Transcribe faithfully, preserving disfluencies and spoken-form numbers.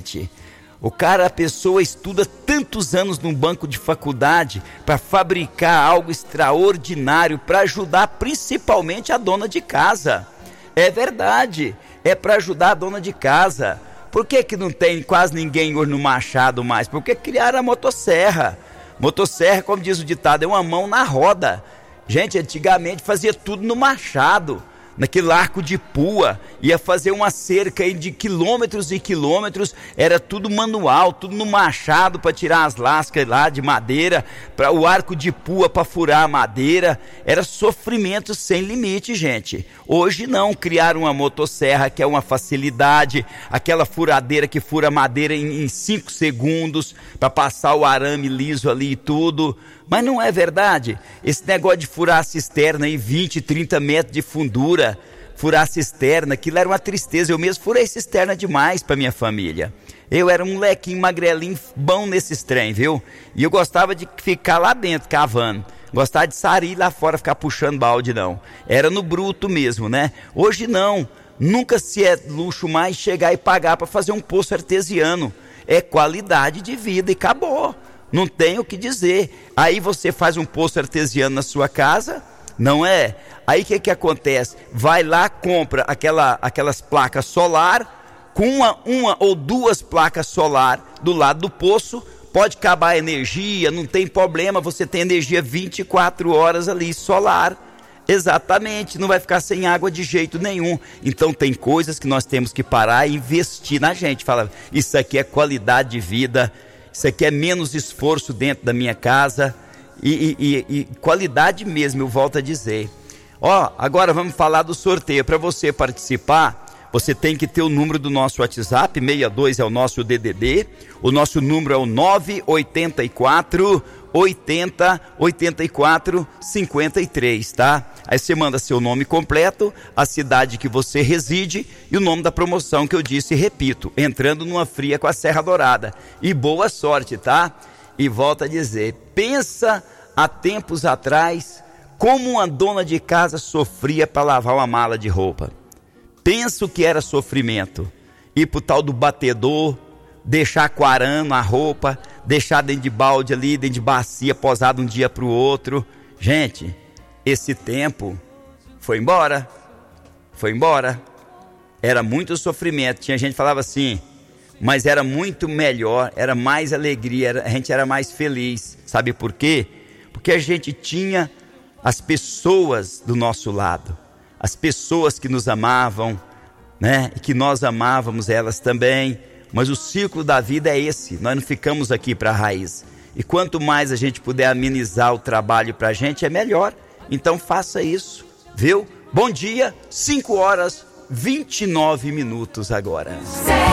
gente. O cara, a pessoa estuda tantos anos num banco de faculdade para fabricar algo extraordinário para ajudar principalmente a dona de casa. É verdade, é para ajudar a dona de casa. Por que que não tem quase ninguém hoje no Machado mais? Porque criaram a motosserra. Motosserra, como diz o ditado, é uma mão na roda. Gente, antigamente fazia tudo no machado, naquele arco de pua, ia fazer uma cerca aí de quilômetros e quilômetros, era tudo manual, tudo no machado para tirar as lascas lá de madeira, para o arco de pua para furar a madeira, era sofrimento sem limite, gente. Hoje não, criaram uma motosserra que é uma facilidade, aquela furadeira que fura madeira em cinco segundos, para passar o arame liso ali e tudo. Mas não é verdade? Esse negócio de furar a cisterna em vinte, trinta metros de fundura, furar a cisterna, aquilo era uma tristeza. Eu mesmo furei cisterna demais para minha família. Eu era um molequinho magrelinho, bom nesses trem, viu? E eu gostava de ficar lá dentro, cavando. Gostava de sair lá fora, ficar puxando balde, não. Era no bruto mesmo, né? Hoje não. Nunca se é luxo mais chegar e pagar para fazer um poço artesiano. É qualidade de vida e acabou. Não tem o que dizer. Aí você faz um poço artesiano na sua casa, não é? Aí o que que acontece? Vai lá, compra aquela, aquelas placas solar, com uma, uma ou duas placas solar do lado do poço, pode acabar a energia, não tem problema, você tem energia vinte e quatro horas ali, solar. Exatamente, não vai ficar sem água de jeito nenhum. Então tem coisas que nós temos que parar e investir na gente. Fala, isso aqui é qualidade de vida, isso aqui é menos esforço dentro da minha casa e, e, e, e qualidade mesmo, eu volto a dizer. Ó, agora vamos falar do sorteio. Para você participar, você tem que ter o número do nosso WhatsApp, sessenta e dois é o nosso D D D, o nosso número é o nove oito quatro, oitenta, oitenta e quatro, cinquenta e três, tá? Aí você manda seu nome completo, a cidade que você reside e o nome da promoção que eu disse, repito, entrando numa fria com a Serra Dourada. E boa sorte, tá? E volto a dizer, pensa há tempos atrás como uma dona de casa sofria para lavar uma mala de roupa. Pensa o que era sofrimento. Ir pro tal do batedor, deixar quarando a roupa, deixar dentro de balde ali, dentro de bacia, posado um dia pro outro. Gente, esse tempo foi embora. Foi embora. Era muito sofrimento. Tinha gente que falava assim, mas era muito melhor, era mais alegria, era, a gente era mais feliz. Sabe por quê? Porque a gente tinha as pessoas do nosso lado. As pessoas que nos amavam, né? E que nós amávamos elas também. Mas o ciclo da vida é esse. Nós não ficamos aqui para a raiz. E quanto mais a gente puder amenizar o trabalho para a gente, é melhor. Então faça isso, viu? Bom dia, cinco horas, vinte e nove minutos agora.